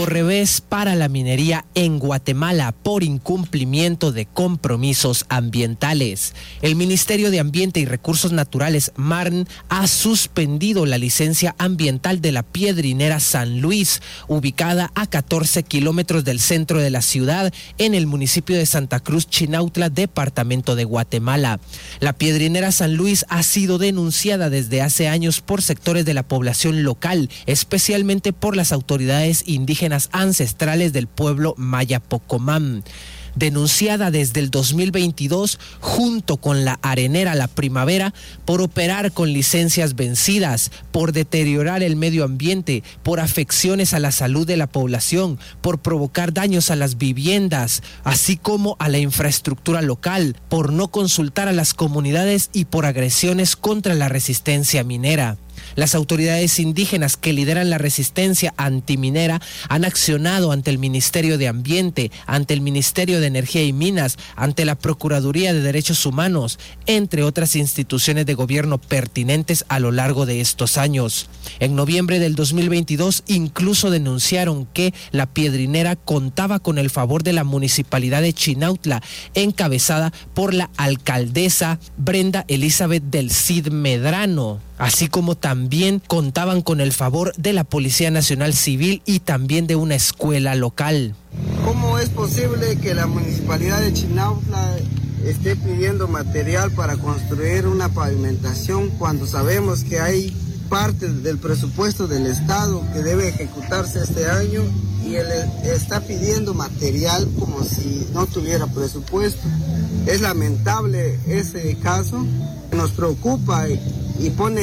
revés para la minería en Guatemala por incumplimiento de compromisos ambientales. El Ministerio de Ambiente y Recursos Naturales, MARN, ha suspendido la licencia ambiental de la Piedrinera San Luis, ubicada a 14 kilómetros del centro de la ciudad, en el municipio de Santa Cruz, Chinautla, departamento de Guatemala. La Piedrinera San Luis ha sido denunciada desde hace años por sectores de la población local, especialmente por las autoridades indígenas ancestrales del pueblo Maya Pocomán. Denunciada desde el 2022 junto con la arenera La Primavera por operar con licencias vencidas, por deteriorar el medio ambiente, por afecciones a la salud de la población, por provocar daños a las viviendas, así como a la infraestructura local, por no consultar a las comunidades y por agresiones contra la resistencia minera. Las autoridades indígenas que lideran la resistencia antiminera han accionado ante el Ministerio de Ambiente, ante el Ministerio de Energía y Minas, ante la Procuraduría de Derechos Humanos, entre otras instituciones de gobierno pertinentes a lo largo de estos años. En noviembre del 2022 incluso denunciaron que la Piedrinera contaba con el favor de la Municipalidad de Chinautla, encabezada por la alcaldesa Brenda Elizabeth del Cid Medrano, así como también contaban con el favor de la Policía Nacional Civil y también de una escuela local. ¿Cómo es posible que la Municipalidad de Chinautla esté pidiendo material para construir una pavimentación cuando sabemos que hay parte del presupuesto del Estado que debe ejecutarse este año y él está pidiendo material como si no tuviera presupuesto? Es lamentable ese caso, nos preocupa y pone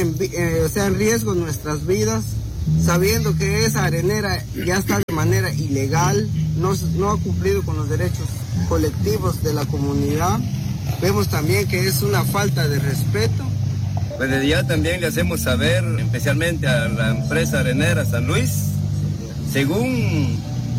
en riesgo nuestras vidas, sabiendo que esa arenera ya está de manera ilegal, no ha cumplido con los derechos colectivos de la comunidad. Vemos también que es una falta de respeto. Pues desde ya también le hacemos saber, especialmente a la empresa arenera San Luis, según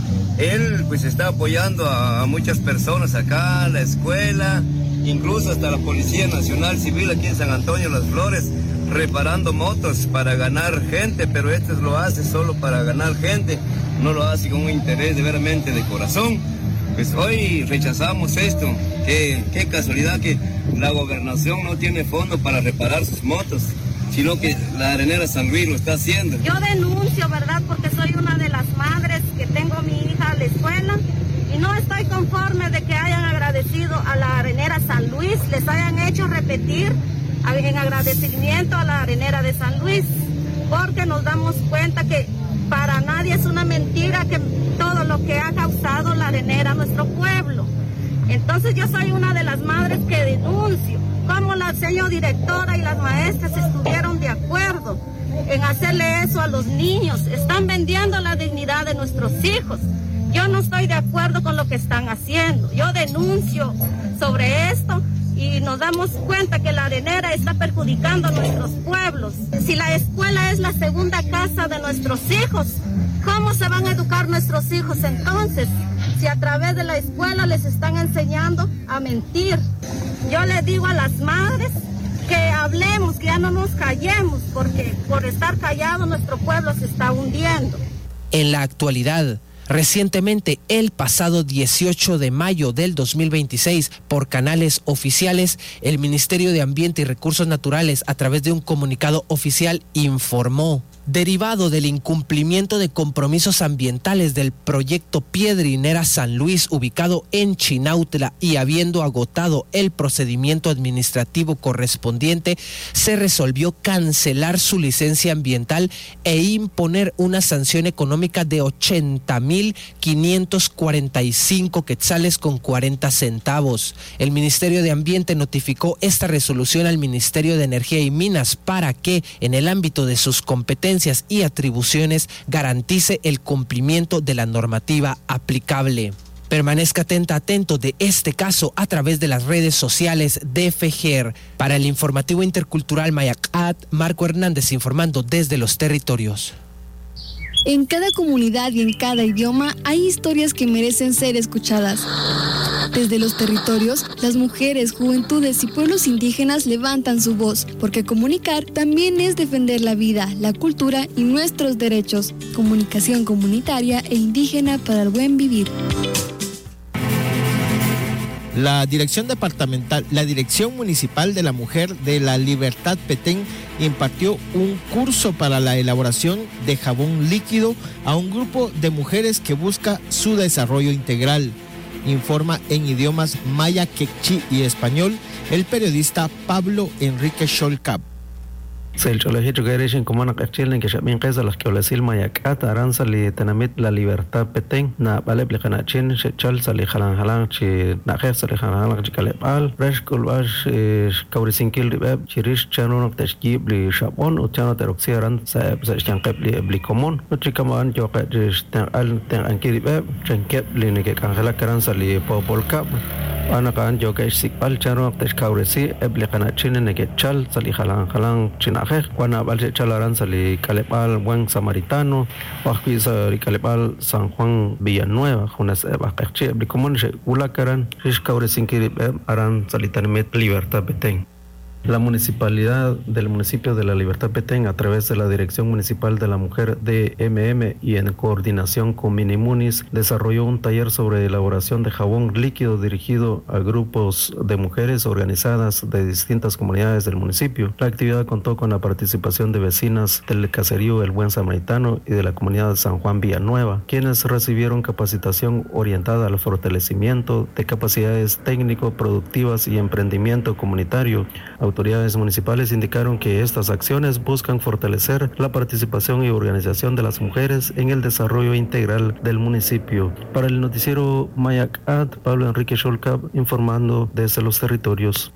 él pues está apoyando a muchas personas acá, la escuela, incluso hasta la Policía Nacional Civil aquí en San Antonio Las Flores, reparando motos para ganar gente, pero lo hace solo para ganar gente, no lo hace con un interés de veramente de corazón. Pues hoy rechazamos esto, qué casualidad que la gobernación no tiene fondo para reparar sus motos, sino que la arenera San Luis lo está haciendo. Yo denuncio, ¿verdad? Porque soy una de las madres que tengo a mi hija a la escuela y no estoy conforme de que hayan agradecido a la arenera San Luis, les hayan hecho repetir en agradecimiento a la arenera de San Luis, porque nos damos cuenta que para nadie es una mentira que todo lo que ha causado la arenera a nuestro pueblo. Entonces yo soy una de las madres que denuncio cómo la señora directora y las maestras estuvieron de acuerdo en hacerle eso a los niños. Están vendiendo la dignidad de nuestros hijos. Yo no estoy de acuerdo con lo que están haciendo. Yo denuncio sobre esto y nos damos cuenta que la arenera está perjudicando a nuestros pueblos. Si la escuela es la segunda casa de nuestros hijos, ¿cómo se van a educar nuestros hijos entonces? Si a través de la escuela les están enseñando a mentir. Yo les digo a las madres que hablemos, que ya no nos callemos, porque por estar callados nuestro pueblo se está hundiendo. En la actualidad, recientemente, el pasado 18 de mayo del 2026, por canales oficiales, el Ministerio de Ambiente y Recursos Naturales, a través de un comunicado oficial, informó: derivado del incumplimiento de compromisos ambientales del proyecto Piedrinera San Luis, ubicado en Chinautla, y habiendo agotado el procedimiento administrativo correspondiente, se resolvió cancelar su licencia ambiental e imponer una sanción económica de 80,545 quetzales con 40 centavos. El Ministerio de Ambiente notificó esta resolución al Ministerio de Energía y Minas para que, en el ámbito de sus competencias y atribuciones, garantice el cumplimiento de la normativa aplicable. Permanezca atento de este caso a través de las redes sociales de FEGER. Para el informativo intercultural Mayacat, Marco Hernández informando desde los territorios. En cada comunidad y en cada idioma hay historias que merecen ser escuchadas. Desde los territorios, las mujeres, juventudes y pueblos indígenas levantan su voz, porque comunicar también es defender la vida, la cultura y nuestros derechos. Comunicación comunitaria e indígena para el buen vivir. La Dirección Municipal de la Mujer de la Libertad Petén impartió un curso para la elaboración de jabón líquido a un grupo de mujeres que busca su desarrollo integral. Informa en idiomas maya, quechí y español el periodista Pablo Enrique Sholcap. El colegio que como una cachillen que también es las que les ilma ya cata aranza li tenamit la libertad petén na vale plecanachin chal sali halan chi na khef sali halan chi kalebal reshkul bash kaurisinkel ribab chirish chano tashkib li shabon o chano teroxiaran sa chanqeb li común chi kaman jo ka al ankiribab chankeb li ne ke kanjala karanza li popolkab ana kan jo ka sikpal chano tashkaurisi eblekanachin ne ke chal sali halan china cuando balse chalaran sali Calepal Buen Samaritano, Bajuiza y Calepal San Juan Villanueva, unas bacache, blicomón se ulacaran, riscaure sin que aran salitanmet Libertad Petén. La municipalidad del municipio de La Libertad Petén, a través de la Dirección Municipal de la Mujer DMM y en coordinación con Minimunis, desarrolló un taller sobre elaboración de jabón líquido dirigido a grupos de mujeres organizadas de distintas comunidades del municipio. La actividad contó con la participación de vecinas del caserío El Buen Samaritano y de la comunidad de San Juan Villanueva, quienes recibieron capacitación orientada al fortalecimiento de capacidades técnico-productivas y emprendimiento comunitario. Autoridades municipales indicaron que estas acciones buscan fortalecer la participación y organización de las mujeres en el desarrollo integral del municipio. Para el noticiero Mayacat, Pablo Enrique Sholcap informando desde los territorios.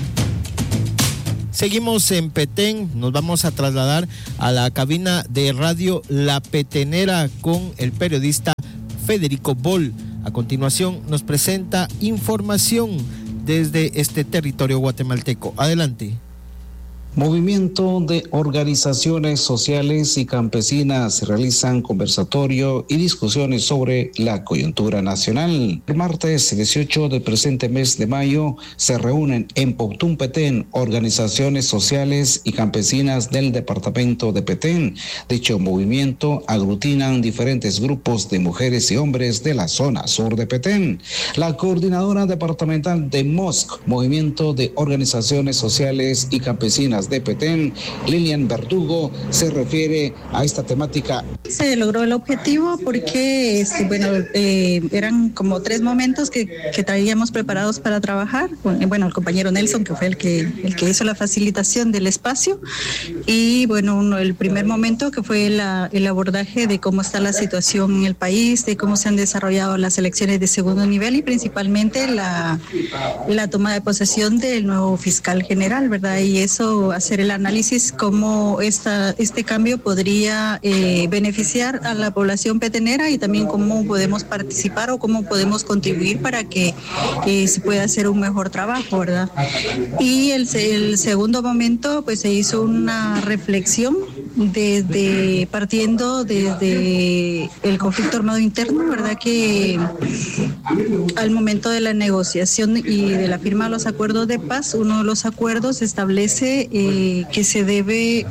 Seguimos en Petén, nos vamos a trasladar a la cabina de radio La Petenera con el periodista Federico Boll. A continuación nos presenta información desde este territorio guatemalteco. Adelante. Movimiento de organizaciones sociales y campesinas realizan conversatorio y discusiones sobre la coyuntura nacional. El martes 18 del presente mes de mayo se reúnen en Pautún, Petén, organizaciones sociales y campesinas del departamento de Petén. Dicho movimiento aglutinan diferentes grupos de mujeres y hombres de la zona sur de Petén. La coordinadora departamental de MOSC, Movimiento de Organizaciones Sociales y Campesinas de Petén, Lilian Verdugo, se refiere a esta temática. Se logró el objetivo porque eran como 3 momentos que traíamos preparados para trabajar. El compañero Nelson, que fue el que hizo la facilitación del espacio, y el primer momento que fue el abordaje de cómo está la situación en el país, de cómo se han desarrollado las elecciones de segundo nivel y principalmente la toma de posesión del nuevo fiscal general, ¿verdad? Y eso, hacer el análisis cómo este cambio podría beneficiar a la población petenera y también cómo podemos participar o cómo podemos contribuir para que se pueda hacer un mejor trabajo, ¿verdad? Y el segundo momento, pues se hizo una reflexión partiendo desde el conflicto armado interno, ¿verdad? Que al momento de la negociación y de la firma de los acuerdos de paz, uno de los acuerdos establece que se debe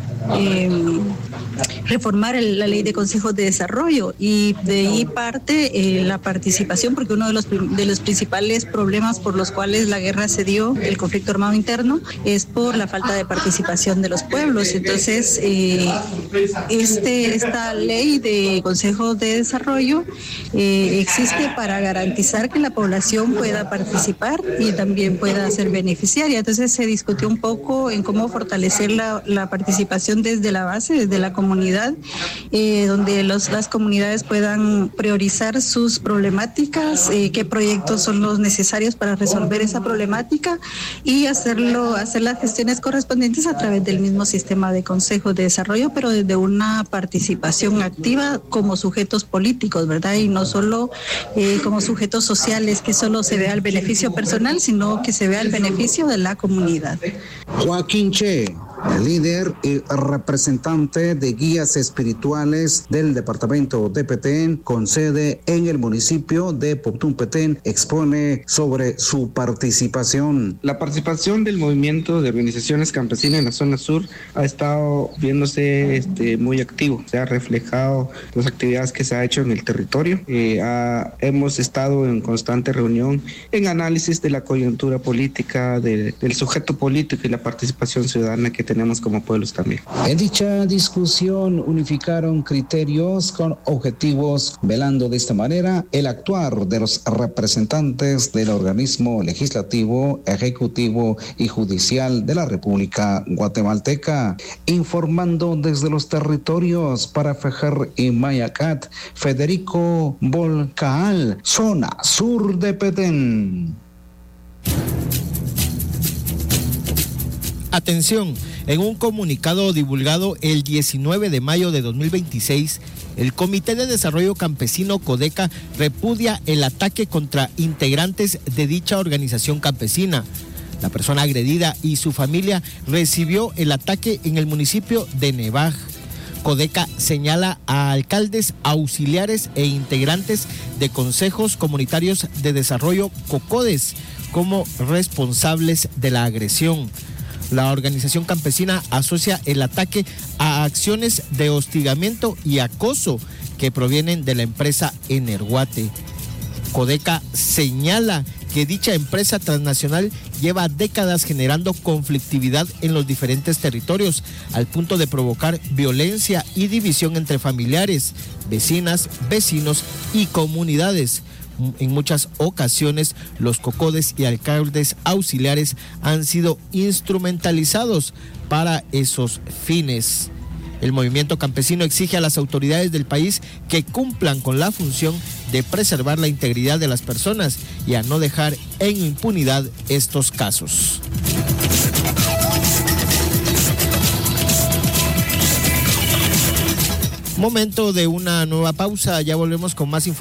reformar la ley de consejos de desarrollo, y de ahí parte la participación, porque uno de los principales problemas por los cuales la guerra se dio, el conflicto armado interno, es por la falta de participación de los pueblos. Entonces esta ley de consejos de desarrollo existe para garantizar que la población pueda participar y también pueda ser beneficiaria. Entonces se discutió un poco en cómo fortalecer la participación desde la base, desde la comunidad, donde las comunidades puedan priorizar sus problemáticas, qué proyectos son los necesarios para resolver esa problemática y hacer las gestiones correspondientes a través del mismo sistema de consejos de desarrollo, pero desde una participación activa como sujetos políticos, ¿verdad? Y no solo como sujetos sociales, que solo se vea el beneficio personal, sino que se vea el beneficio de la comunidad. Joaquín Che, El líder y representante de guías espirituales del departamento de Petén, con sede en el municipio de Poptún Petén, expone sobre su participación. La participación del movimiento de organizaciones campesinas en la zona sur ha estado viéndose muy activo. Se ha reflejado las actividades que se ha hecho en el territorio. Hemos estado en constante reunión en análisis de la coyuntura política, del sujeto político y la participación ciudadana que tenemos como pueblos también. En dicha discusión unificaron criterios con objetivos, velando de esta manera el actuar de los representantes del organismo legislativo, ejecutivo y judicial de la República Guatemalteca. Informando desde los territorios para Fejer y Mayacat, Federico Volcaal, zona sur de Petén. Atención, en un comunicado divulgado el 19 de mayo de 2026, el Comité de Desarrollo Campesino CODECA repudia el ataque contra integrantes de dicha organización campesina. La persona agredida y su familia recibió el ataque en el municipio de Nevaj. CODECA señala a alcaldes, auxiliares e integrantes de consejos comunitarios de desarrollo COCODES como responsables de la agresión. La organización campesina asocia el ataque a acciones de hostigamiento y acoso que provienen de la empresa Energuate. CODECA señala que dicha empresa transnacional lleva décadas generando conflictividad en los diferentes territorios, al punto de provocar violencia y división entre familiares, vecinas, vecinos y comunidades. En muchas ocasiones, los COCODES y alcaldes auxiliares han sido instrumentalizados para esos fines. El movimiento campesino exige a las autoridades del país que cumplan con la función de preservar la integridad de las personas y a no dejar en impunidad estos casos. Momento de una nueva pausa, ya volvemos con más información.